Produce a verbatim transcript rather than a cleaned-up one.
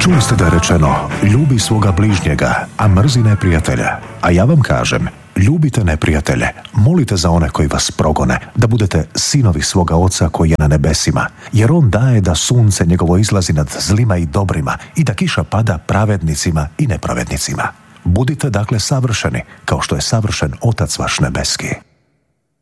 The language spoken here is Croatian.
Čuli ste da je rečeno, ljubi svoga bližnjega, a mrzi neprijatelja. A ja vam kažem, ljubite neprijatelje, molite za one koji vas progone, da budete sinovi svoga Oca koji je na nebesima, jer on daje da sunce njegovo izlazi nad zlima i dobrima i da kiša pada pravednicima i nepravednicima. Budite dakle savršeni, kao što je savršen Otac vaš nebeski.